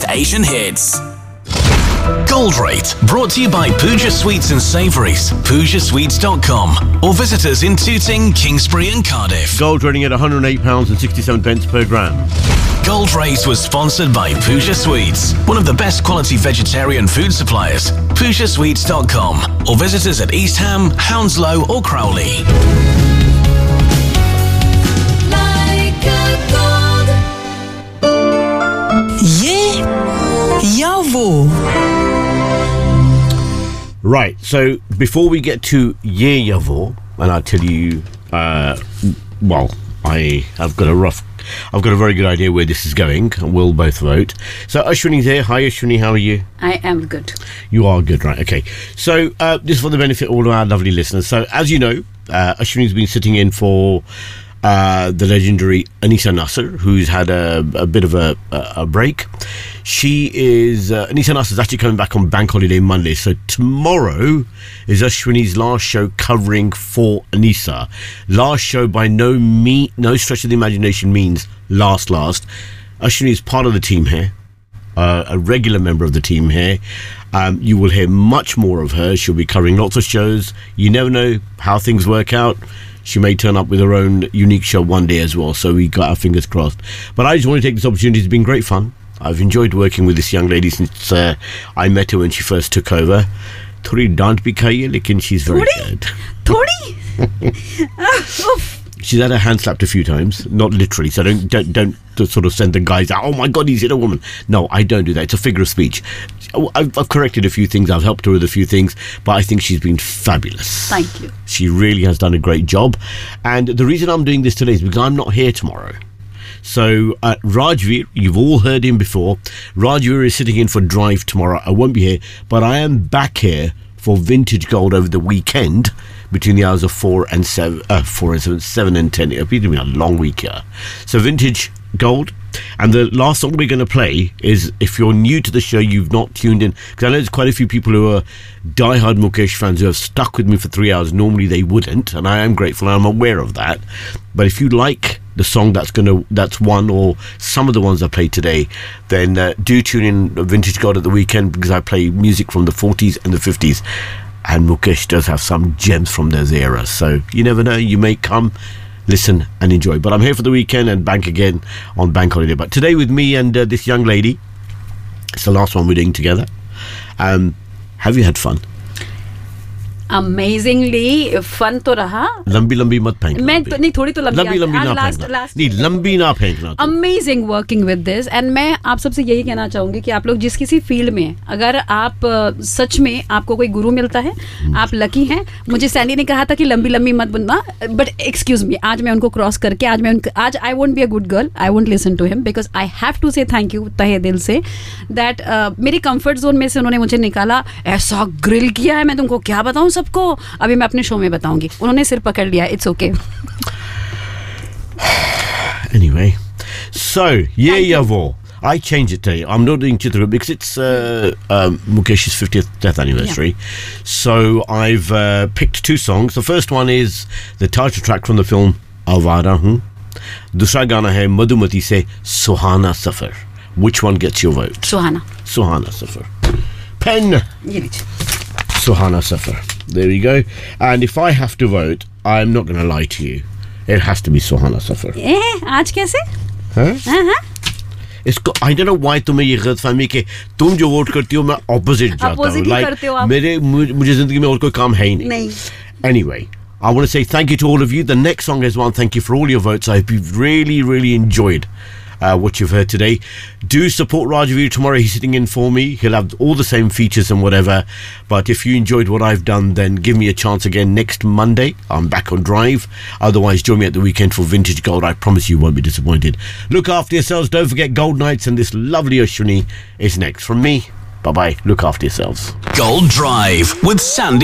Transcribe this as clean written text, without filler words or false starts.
Asian hits. Gold Rate, brought to you by Pooja Sweets and Savouries, PoojaSweets.com, or visit us in Tooting, Kingsbury and Cardiff. Gold trading at £108.67 per gram. Gold Rate was sponsored by Pooja Sweets, one of the best quality vegetarian food suppliers. PoojaSweets.com, or visit us at East Ham, Hounslow or Crowley. ये या वो. Right, so before we get to Ye Yavo, and I'll tell you, well, I've got a very good idea where this is going, and we'll both vote. So Ashwini's here. Hi Ashwini, how are you? I am good. You are good, right, okay. So this is for the benefit of all of our lovely listeners. So as you know, Ashwini's been sitting in for the legendary Anisa Nasser, who's had a bit of a break. Anisa Nasser is actually coming back on Bank Holiday Monday, so tomorrow is Ashwini's last show covering for Anisa. Last show by no stretch of the imagination means last. Ashwini is part of the team here, a regular member of the team here. You will hear much more of her. She'll be covering lots of shows. You never know how things work out. She may turn up with her own unique show one day as well, so we got our fingers crossed. But I just want to take this opportunity. It's been great fun. I've enjoyed working with this young lady since I met her when she first took over. Thodi dant bhi khai hai, lekin she's very good. Thodi? She's had her hand slapped a few times, not literally, so don't sort of send the guys out, oh my God, he's hit a woman. No, I don't do that. It's a figure of speech. I've corrected a few things, I've helped her with a few things, but I think she's been fabulous. Thank you. She really has done a great job. And the reason I'm doing this today is because I'm not here tomorrow. So Rajveer, you've all heard him before. Rajveer is sitting in for Drive tomorrow. I won't be here, but I am back here for Vintage Gold over the weekend between the hours of 4 and 7 and 10. It'll be a long week here. So Vintage Gold. And the last song we're going to play is, if you're new to the show, you've not tuned in, because I know there's quite a few people who are diehard Mukesh fans who have stuck with me for 3 hours. Normally they wouldn't, and I am grateful and I'm aware of that. But if you like the song that's one or some of the ones I played today, then do tune in Vintage Gold at the weekend, because I play music from the 40s and the 50s, and Mukesh does have some gems from those eras. So you never know, you may come, listen and enjoy. But I'm here for the weekend and bank again on Bank Holiday. But today with me and this young lady, it's the last one we're doing together. Have you had fun? Amazingly fun तो रहा. लंबी मत फेंकना. मैं तो नहीं, थोड़ी तो लंबी ना फेंकना. नहीं, लंबी ना फेंकना. Amazing working with this, and मैं आप सबसे यही कहना चाहूँगी कि आप लोग जिस किसी फील्ड में, अगर आप सच में आपको कोई गुरु मिलता है, आप लकी हैं. मुझे सैंडी ने कहा था कि लंबी मत बनना, बट एक्सक्यूज मी, आज मैं उनको क्रॉस करके आज I won't be a good girl, I won't listen to him, because I have to say thank you तहे दिल से that मेरी कंफर्ट जोन में से उन्होंने मुझे निकाला. ऐसा ग्रिल किया है, मैं तुमको क्या बताऊँ सबको, अभी मैं अपने शो में बताऊंगी. उन्होंने सिर पकड़ लिया. It's okay. Anyway, so yeah, Yavo. I changed it today. I'm not doing Chitra because it's Mukesh's 50th death anniversary. Yeah. So I've picked two songs. The first one is the title track from the film Avara Hoon. Dusra gana hai Madhumati se Suhana Safar. Which one gets your vote? Suhana Safar. Pen. Suhana Safar. There we go. And if I have to vote, I'm not going to lie to you. It has to be Suhana Safar. आज कैसे? हाँ? इसको I don't know why तुम्हें ये गलतफहमी कि तुम जो वोट करती हो मैं opposite जाता हूँ. Like मुझे जिंदगी में और कोई काम है ही नहीं. Anyway, I want to say thank you to all of you. The next song is one. Thank you for all your votes. I've really enjoyed what you've heard today. Do support Rajveer tomorrow. He's sitting in for me. He'll have all the same features and whatever. But if you enjoyed what I've done, then give me a chance again next Monday. I'm back on Drive. Otherwise, join me at the weekend for Vintage Gold. I promise you won't be disappointed. Look after yourselves. Don't forget Gold Nights, and this lovely Ashwini is next. From me, bye-bye. Look after yourselves. Gold Drive with Sandy